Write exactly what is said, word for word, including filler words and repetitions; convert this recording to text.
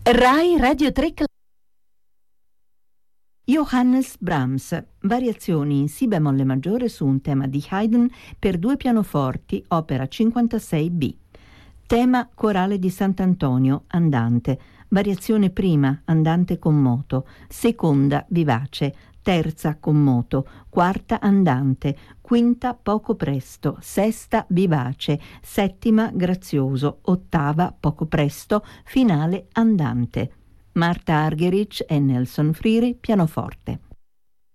Rai Radio tre. Johannes Brahms, variazioni in si bemolle maggiore su un tema di Haydn per due pianoforti, opera cinquantasei B. Tema corale di Sant'Antonio, andante, variazione prima, andante con moto, seconda vivace, terza con moto, quarta andante, quinta poco presto, sesta vivace, settima grazioso, ottava poco presto, finale andante. Marta Argerich e Nelson Freire, pianoforte.